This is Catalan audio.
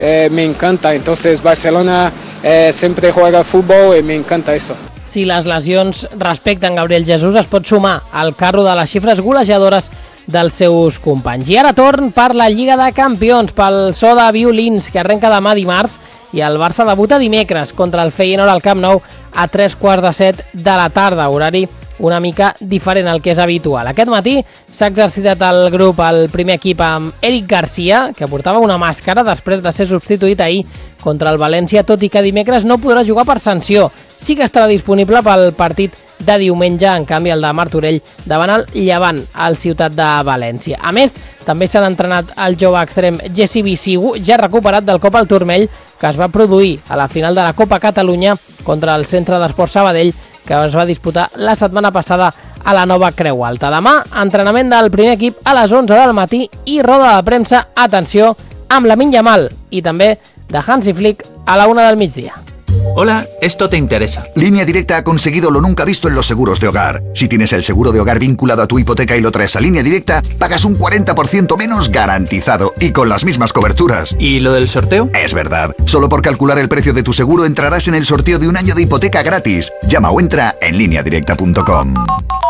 Me encanta, entonces Barcelona siempre juega fútbol y me encanta eso. Si les lesions respecten Gabriel Jesús, es pot sumar al carro de les xifres golejadores dels seus companys. I ara torn per la Lliga de Campions, pel so de violins, que arrenca demà dimarts, i el Barça debuta dimecres contra el Feyenoord al Camp Nou a 6:45 de la tarda, horari una mica diferent al que és habitual. Aquest matí s'ha exercitat el grup al primer equip amb Eric Garcia, que portava una màscara després de ser substituït ahir contra el València, tot i que dimecres no podrà jugar per sanció. Sí que estarà disponible pel partit de diumenge, en canvi el de Martorell davant el Llevant al Ciutat de València. A més, també s'han entrenat el jove extrem Jesse Bisigu, ja recuperat del cop al turmell que es va produir a la final de la Copa Catalunya contra el Centre d'Esport Sabadell, que es va disputar la setmana passada a la Nova Creu Alta. Demà, entrenament del primer equip a les 11 del matí i roda de premsa, atenció, amb Lamine Yamal i també de Hansi Flick a la 1 del migdia. Hola, esto te interesa. Línea Directa ha conseguido lo nunca visto en los seguros de hogar. Si tienes el seguro de hogar vinculado a tu hipoteca y lo traes a Línea Directa, pagas un 40% menos garantizado y con las mismas coberturas. ¿Y lo del sorteo? Es verdad. Solo por calcular el precio de tu seguro entrarás en el sorteo de un año de hipoteca gratis. Llama o entra en lineadirecta.com.